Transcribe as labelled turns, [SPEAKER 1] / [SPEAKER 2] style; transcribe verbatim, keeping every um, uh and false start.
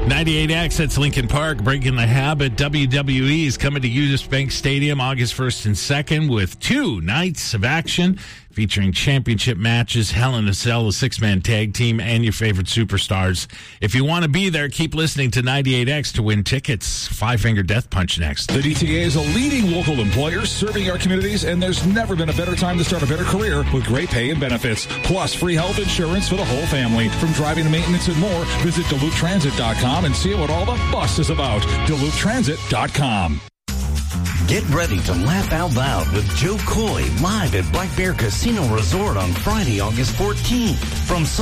[SPEAKER 1] ninety-eight X, that's Lincoln Park, breaking the habit. W W E is coming to U S Bank Stadium August first and second with two nights of action featuring championship matches, Hell in a Cell, a six-man tag team, and your favorite superstars. If you want to be there, keep listening to ninety-eight X to win tickets. Five Finger Death Punch next.
[SPEAKER 2] The D T A is a leading local employer serving our communities, and there's never been a better time to start a better career with great pay and benefits, plus free health insurance for the whole family. From driving to maintenance and more, visit Duluth Transit dot com and see what all the fuss is about. Duluth Transit dot com.
[SPEAKER 3] Get ready to laugh out loud with Joe Coy live at Black Bear Casino Resort on Friday, August fourteenth. From